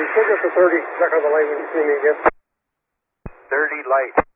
Still get the 30. Check on the light when you see me again. 30 light.